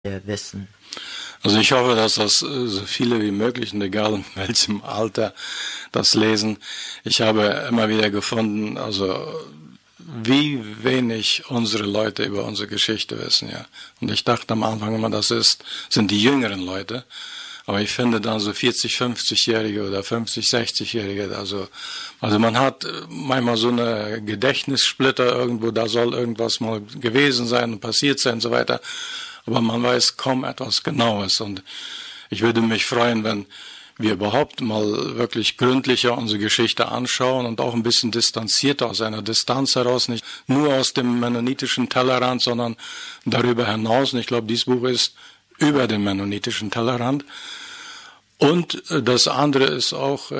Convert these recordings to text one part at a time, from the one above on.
wissen? Also ich hoffe, dass das so viele wie möglich, und egal in welchem Alter, das lesen. Ich habe immer wieder gefunden, also wie wenig unsere Leute über unsere Geschichte wissen, ja. Und ich dachte am Anfang immer, sind die jüngeren Leute. Aber ich finde dann so 40, 50-Jährige oder 50, 60-Jährige, also man hat manchmal so eine Gedächtnissplitter irgendwo, da soll irgendwas mal gewesen sein und passiert sein und so weiter. Aber man weiß kaum etwas Genaues. Und ich würde mich freuen, wenn wir überhaupt mal wirklich gründlicher unsere Geschichte anschauen und auch ein bisschen distanzierter aus einer Distanz heraus, nicht nur aus dem mennonitischen Tellerrand, sondern darüber hinaus. Und ich glaube, dieses Buch ist über den mennonitischen Tellerrand. Und das andere ist auch,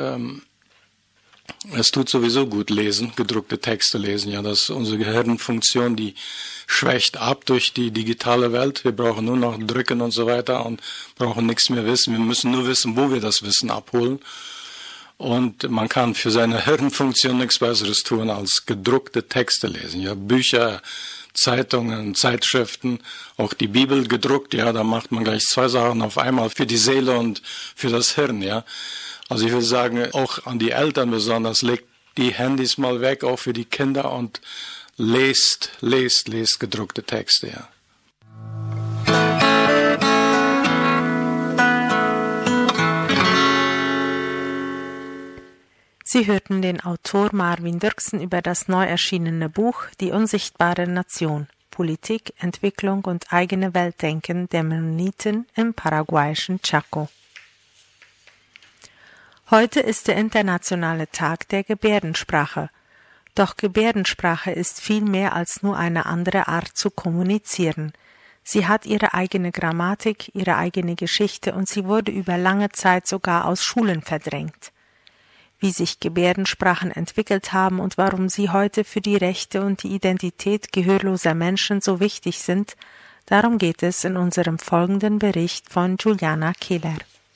es tut sowieso gut lesen, gedruckte Texte lesen, ja, dass unsere Gehirnfunktion, die schwächt ab durch die digitale Welt. Wir brauchen nur noch drücken und so weiter und brauchen nichts mehr wissen. Wir müssen nur wissen, wo wir das Wissen abholen. Und man kann für seine Hirnfunktion nichts Besseres tun, als gedruckte Texte lesen, ja, Bücher, Zeitungen, Zeitschriften, auch die Bibel gedruckt, ja, da macht man gleich zwei Sachen auf einmal, für die Seele und für das Hirn, ja. Also ich würde sagen, auch an die Eltern besonders, legt die Handys mal weg, auch für die Kinder, und lest gedruckte Texte, ja. Sie hörten den Autor Marvin Dirksen über das neu erschienene Buch Die unsichtbare Nation, Politik, Entwicklung und eigene Weltdenken der Mennoniten im paraguayischen Chaco. Heute ist der internationale Tag der Gebärdensprache. Doch Gebärdensprache ist viel mehr als nur eine andere Art zu kommunizieren. Sie hat ihre eigene Grammatik, ihre eigene Geschichte und sie wurde über lange Zeit sogar aus Schulen verdrängt. Wie sich Gebärdensprachen entwickelt haben und warum sie heute für die Rechte und die Identität gehörloser Menschen so wichtig sind, darum geht es in unserem folgenden Bericht von Juliana Keller.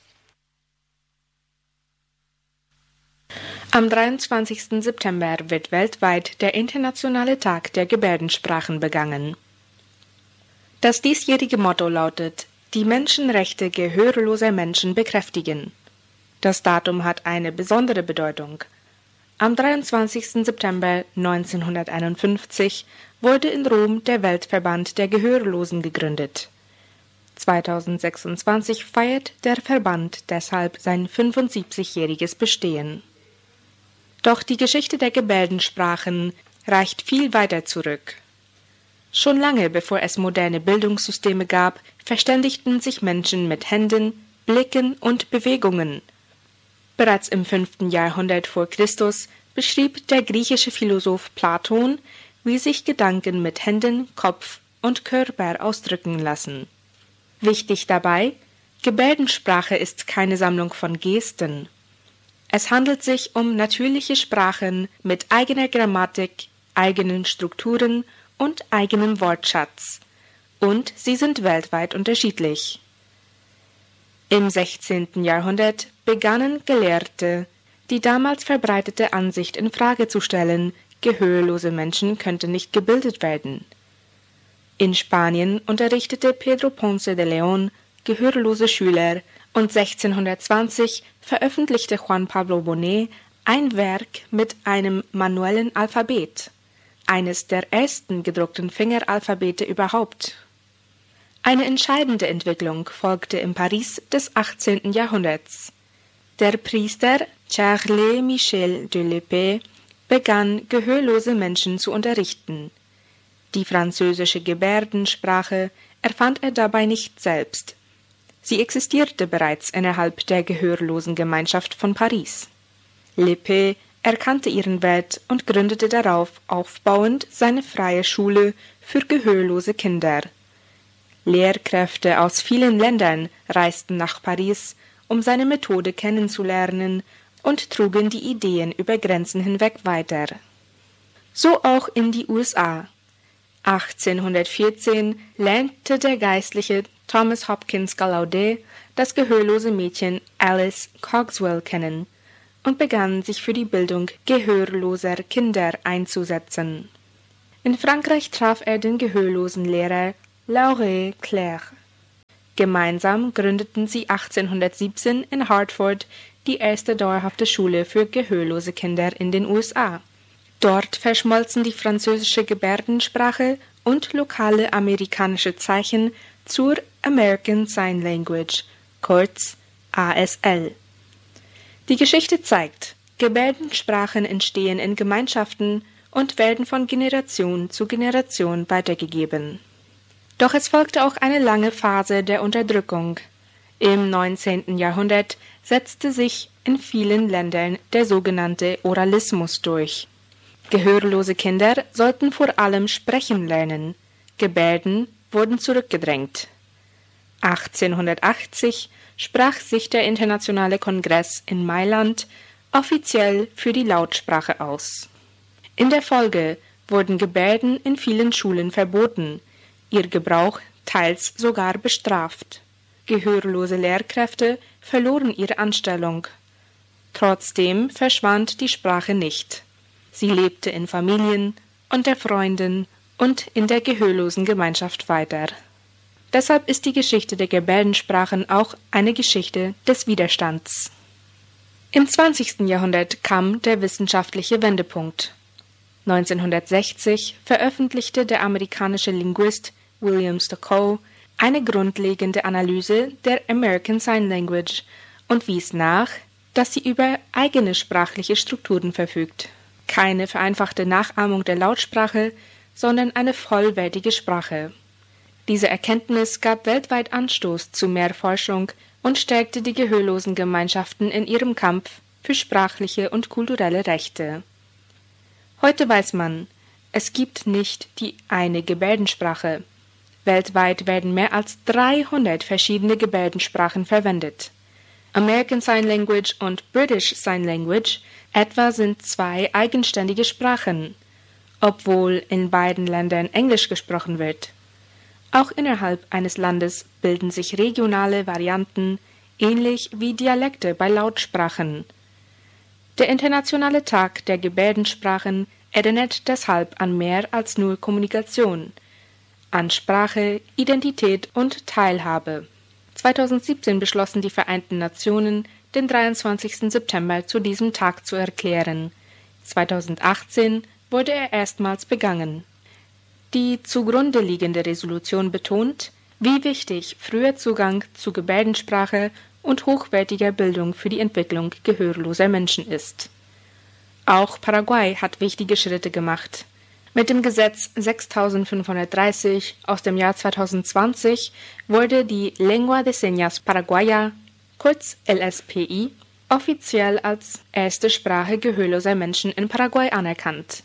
Am 23. September wird weltweit der Internationale Tag der Gebärdensprachen begangen. Das diesjährige Motto lautet: Die Menschenrechte gehörloser Menschen bekräftigen. Das Datum hat eine besondere Bedeutung. Am 23. September 1951 wurde in Rom der Weltverband der Gehörlosen gegründet. 2026 feiert der Verband deshalb sein 75-jähriges Bestehen. Doch die Geschichte der Gebärdensprachen reicht viel weiter zurück. Schon lange bevor es moderne Bildungssysteme gab, verständigten sich Menschen mit Händen, Blicken und Bewegungen. Bereits im 5. Jahrhundert vor Christus beschrieb der griechische Philosoph Platon, wie sich Gedanken mit Händen, Kopf und Körper ausdrücken lassen. Wichtig dabei: Gebärdensprache ist keine Sammlung von Gesten. Es handelt sich um natürliche Sprachen mit eigener Grammatik, eigenen Strukturen und eigenem Wortschatz. Und sie sind weltweit unterschiedlich. Im 16. Jahrhundert begannen Gelehrte, die damals verbreitete Ansicht in Frage zu stellen, gehörlose Menschen könnten nicht gebildet werden. In Spanien unterrichtete Pedro Ponce de León gehörlose Schüler und 1620 veröffentlichte Juan Pablo Bonet ein Werk mit einem manuellen Alphabet, eines der ersten gedruckten Fingeralphabete überhaupt. Eine entscheidende Entwicklung folgte im Paris des 18. Jahrhunderts. Der Priester Charles Michel de Lépée begann, gehörlose Menschen zu unterrichten. Die französische Gebärdensprache erfand er dabei nicht selbst. Sie existierte bereits innerhalb der Gehörlosengemeinschaft von Paris. Lépée erkannte ihren Wert und gründete darauf aufbauend seine freie Schule für gehörlose Kinder. Lehrkräfte aus vielen Ländern reisten nach Paris, um seine Methode kennenzulernen, und trugen die Ideen über Grenzen hinweg weiter. So auch in die USA. 1814 lernte der Geistliche Thomas Hopkins Gallaudet das gehörlose Mädchen Alice Cogswell kennen und begann, sich für die Bildung gehörloser Kinder einzusetzen. In Frankreich traf er den gehörlosen Lehrer Laurent Clerc. Gemeinsam gründeten sie 1817 in Hartford die erste dauerhafte Schule für gehörlose Kinder in den USA. Dort verschmolzen die französische Gebärdensprache und lokale amerikanische Zeichen zur American Sign Language, kurz ASL. Die Geschichte zeigt, Gebärdensprachen entstehen in Gemeinschaften und werden von Generation zu Generation weitergegeben. Doch es folgte auch eine lange Phase der Unterdrückung. Im 19. Jahrhundert setzte sich in vielen Ländern der sogenannte Oralismus durch. Gehörlose Kinder sollten vor allem sprechen lernen. Gebärden wurden zurückgedrängt. 1880 sprach sich der Internationale Kongress in Mailand offiziell für die Lautsprache aus. In der Folge wurden Gebärden in vielen Schulen verboten, ihr Gebrauch teils sogar bestraft. Gehörlose Lehrkräfte verloren ihre Anstellung. Trotzdem verschwand die Sprache nicht. Sie lebte in Familien, unter Freunden und in der gehörlosen Gemeinschaft weiter. Deshalb ist die Geschichte der Gebärdensprachen auch eine Geschichte des Widerstands. Im 20. Jahrhundert kam der wissenschaftliche Wendepunkt. 1960 veröffentlichte der amerikanische Linguist William Stokoe eine grundlegende Analyse der American Sign Language und wies nach, dass sie über eigene sprachliche Strukturen verfügt. Keine vereinfachte Nachahmung der Lautsprache, sondern eine vollwertige Sprache. Diese Erkenntnis gab weltweit Anstoß zu mehr Forschung und stärkte die gehörlosen Gemeinschaften in ihrem Kampf für sprachliche und kulturelle Rechte. Heute weiß man, es gibt nicht die eine Gebärdensprache. Weltweit werden mehr als 300 verschiedene Gebärdensprachen verwendet. American Sign Language und British Sign Language etwa sind zwei eigenständige Sprachen, obwohl in beiden Ländern Englisch gesprochen wird. Auch innerhalb eines Landes bilden sich regionale Varianten, ähnlich wie Dialekte bei Lautsprachen. Der Internationale Tag der Gebärdensprachen erinnert deshalb an mehr als nur Kommunikation, an Sprache, Identität und Teilhabe. 2017 beschlossen die Vereinten Nationen, den 23. September zu diesem Tag zu erklären. 2018 wurde er erstmals begangen. Die zugrunde liegende Resolution betont, wie wichtig früher Zugang zu Gebärdensprache und hochwertiger Bildung für die Entwicklung gehörloser Menschen ist. Auch Paraguay hat wichtige Schritte gemacht. Mit dem Gesetz 6530 aus dem Jahr 2020 wurde die Lengua de Señas Paraguaya, kurz LSPI, offiziell als erste Sprache gehörloser Menschen in Paraguay anerkannt.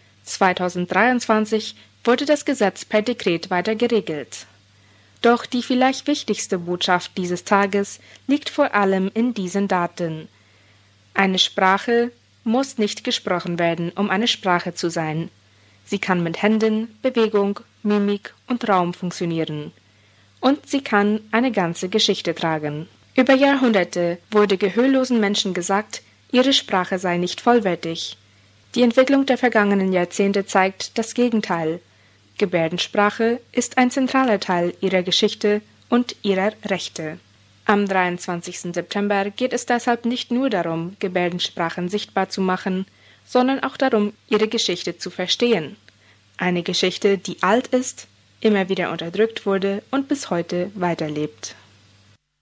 2023 wurde das Gesetz per Dekret weiter geregelt. Doch die vielleicht wichtigste Botschaft dieses Tages liegt vor allem in diesen Daten. Eine Sprache muss nicht gesprochen werden, um eine Sprache zu sein. Sie kann mit Händen, Bewegung, Mimik und Raum funktionieren. Und sie kann eine ganze Geschichte tragen. Über Jahrhunderte wurde gehörlosen Menschen gesagt, ihre Sprache sei nicht vollwertig. Die Entwicklung der vergangenen Jahrzehnte zeigt das Gegenteil. Gebärdensprache ist ein zentraler Teil ihrer Geschichte und ihrer Rechte. Am 23. September geht es deshalb nicht nur darum, Gebärdensprachen sichtbar zu machen, sondern auch darum, ihre Geschichte zu verstehen. Eine Geschichte, die alt ist, immer wieder unterdrückt wurde und bis heute weiterlebt.